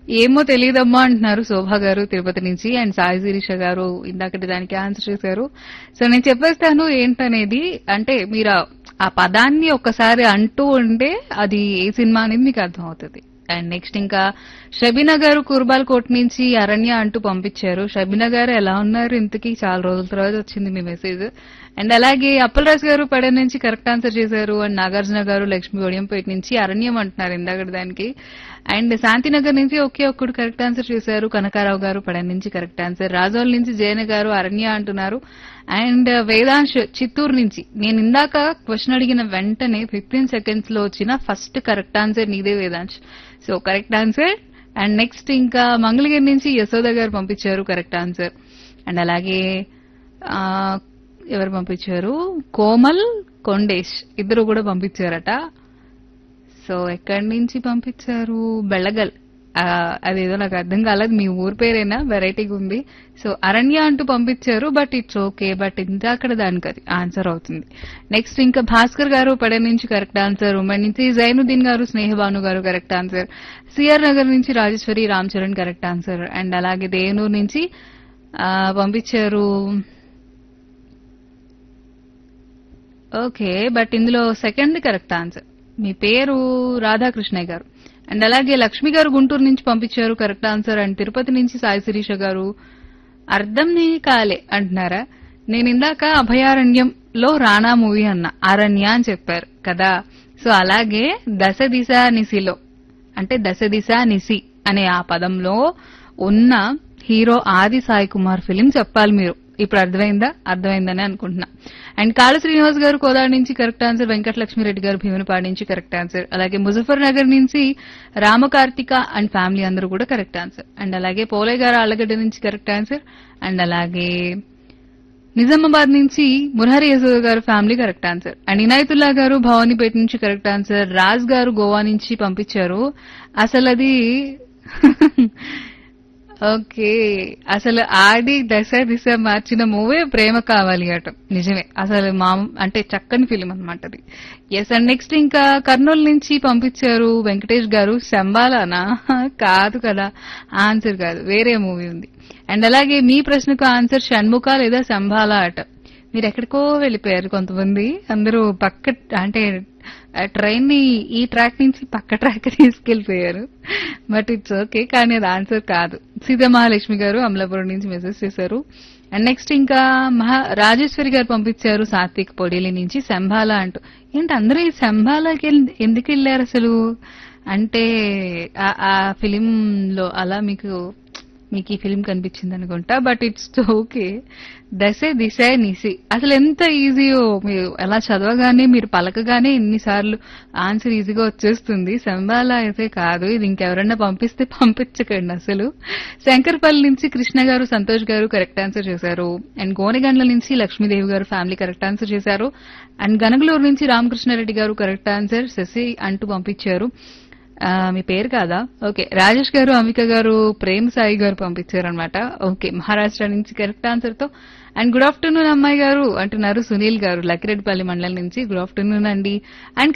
ఏమో తెలియదమ్మా అంటున్నారు శోభా గారు తిరుపతి నుంచి. అండ్ సాయి శిరీష గారు ఇందాకటి దానికి ఆన్సర్ చేశారు. సో నేను చెప్పేస్తాను ఏంటనేది. అంటే మీరు ఆ పదాన్ని ఒక్కసారి అంటూ ఉంటే అది ఏ సినిమా అనేది మీకు అర్థం అవుతుంది. అండ్ నెక్స్ట్ ఇంకా షబీనా గారు కుర్బాల్ కోట్ నుంచి అరణ్య అంటూ పంపించారు. షబీనా గారు ఎలా ఉన్నారు? ఇంతకీ చాలా రోజుల తర్వాత వచ్చింది మీ మెసేజ్. అండ్ అలాగే అప్పలరాజు గారు పడే నుంచి కరెక్ట్ ఆన్సర్ చేశారు. అండ్ నాగార్జున గారు లక్ష్మి ఒడియంపేట నుంచి అరణ్యం అంటున్నారు ఇందాకటి దానికి. అండ్ శాంతినగర్ నుంచి ఒకే ఒక్కడు కరెక్ట్ ఆన్సర్ చేశారు. కనకారావు గారు పడన్ నుంచి కరెక్ట్ ఆన్సర్. రాజోల్ నుంచి జయన గారు అరణ్య అంటున్నారు. అండ్ వేదాంశ్ చిత్తూరు నుంచి నేను ఇందాక క్వశ్చన్ అడిగిన వెంటనే 15 seconds లో వచ్చిన ఫస్ట్ కరెక్ట్ ఆన్సర్ నీదే Vedansh. So correct answer. And next ఇంకా మంగళగిరి నుంచి యశోద గారు పంపించారు కరెక్ట్ ఆన్సర్. అండ్ అలాగే ఆ, ఎవరు పంపించారు? కోమల్ కొండేష్ ఇద్దరు కూడా పంపించారట. సో ఎక్కడి నుంచి పంపించారు? బెళ్ళగల్. అదేదో నాకు అర్థం కాలేదు. మీ ఊరు పేరేనా? వెరైటీగా ఉంది. సో అరణ్య అంటూ పంపించారు. But it's okay. బట్ ఇందాక దానికి అది ఆన్సర్ అవుతుంది. నెక్స్ట్ ఇంకా భాస్కర్ గారు పడే నుంచి కరెక్ట్ ఆన్సర్. ఉమ్మడి నుంచి జైనుద్దీన్ గారు స్నేహభాను గారు కరెక్ట్ ఆన్సర్. సిఆర్ నగర్ నుంచి Rajeshwari Ram Charan correct answer. And అలాగే దేనూరు నుంచి పంపించారు. ఓకే బట్ ఇందులో సెకండ్ కరెక్ట్ ఆన్సర్. మీ పేరు రాధాకృష్ణయ్య గారు. అండ్ అలాగే లక్ష్మి గారు గుంటూరు నుంచి పంపించారు కరెక్ట్ ఆన్సర్. అండ్ తిరుపతి నుంచి సాయి శిరీష గారు అర్థం నీ కాలే అంటున్నారా? నేను ఇందాక అభయారణ్యంలో రాణా మూవీ అన్న అరణ్య అని చెప్పారు కదా. సో అలాగే దశ దిశ నిసిలో అంటే దశ దిశ నిసి అనే ఆ పదంలో ఉన్న హీరో ఆది సాయి కుమార్ ఫిలిం చెప్పాలి మీరు. ఇప్పుడు అర్థమైందని అనుకుంటున్నా. అండ్ కాళ శ్రీనివాస్ గారు కోదాడ నుంచి కరెక్ట్ ఆన్సర్. వెంకటలక్ష్మిరెడ్డి గారు భీమునిపాడు నుంచి కరెక్ట్ ఆన్సర్. అలాగే ముజఫర్ నగర్ నుంచి రామకార్తిక అండ్ ఫ్యామిలీ అందరూ కూడా కరెక్ట్ ఆన్సర్. అండ్ అలాగే పోలే గారు ఆళ్లగడ్డ నుంచి కరెక్ట్ ఆన్సర్. అండ్ అలాగే నిజామాబాద్ నుంచి మురహరి యశోద గారు family correct answer. And Inayatullah గారు భవానీపేట నుంచి కరెక్ట్ ఆన్సర్. రాజ్ గారు గోవా నుంచి పంపించారు. అసలు అది ఓకే అసలు ఆడి దశ దిశ మార్చిన మూవీ ప్రేమ కావాలి అట. నిజమే అసలు అంటే చక్కని ఫిలిం అనమాట అది. ఎస్. అండ్ నెక్స్ట్ ఇంకా కర్నూలు నుంచి పంపించారు వెంకటేష్ గారు. శంబాలానా? కాదు కదా, ఆన్సర్ కాదు, వేరే మూవీ ఉంది. అండ్ అలాగే మీ ప్రశ్నకు ఆన్సర్ షణ్ముఖ లేదా శంబాలా అట. మీరు ఎక్కడికో వెళ్ళిపోయారు కొంతమంది. అందరూ పక్క అంటే ట్రైన్ ని ఈ ట్రాక్ నుంచి పక్క ట్రాక్ తీసుకెళ్లిపోయారు. But it's okay. కానీ అది ఆన్సర్ కాదు. సీతామహాలక్ష్మి గారు అమలాపురం నుంచి మెసేజ్ చేశారు. అండ్ నెక్స్ట్ ఇంకా రాజేశ్వరి గారు పంపించారు సాత్విక్ పొడిలి నుంచి శంబాలా అంటూ. ఏంటి అందరూ ఈ శంబాలాకి ఎందుకు వెళ్ళారు అసలు? అంటే ఆ ఫిలిం లో అలా మీకు ఈ ఫిలిం కనిపించింది అనుకుంటా. But it's okay. దశ దిశ నిసి అసలు ఎంత ఈజీయో. మీరు ఎలా చదవగానే మీరు పలకగానే ఎన్నిసార్లు ఆన్సర్ ఈజీగా వచ్చేస్తుంది. శంబాలా అయితే కాదు. ఇది ఇంకెవరన్నా పంపిస్తే పంపించకండి అసలు. శంకర్పల్లి నుంచి కృష్ణ గారు సంతోష్ గారు కరెక్ట్ ఆన్సర్ చేశారు. అండ్ గోనెగండ్ల నుంచి లక్ష్మీదేవి గారు ఫ్యామిలీ కరెక్ట్ ఆన్సర్ చేశారు. అండ్ గనగలూరు నుంచి రామకృష్ణారెడ్డి గారు కరెక్ట్ ఆన్సర్. శశి అంటూ పంపించారు. మీ పేరు కాదా? ఓకే. రాజేష్ గారు అంబిక గారు ప్రేమ్ సాయి గారు పంపించారనమాట. ఓకే మహారాష్ట్ర నుంచి కరెక్ట్ ఆన్సర్ తో. అండ్ గుడ్ ఆఫ్టర్నూన్ అమ్మాయి గారు అంటున్నారు సునీల్ గారు లక్కిరెడ్డిపల్లి మండలం నుంచి. గుడ్ ఆఫ్టర్నూన్ అండి. అండ్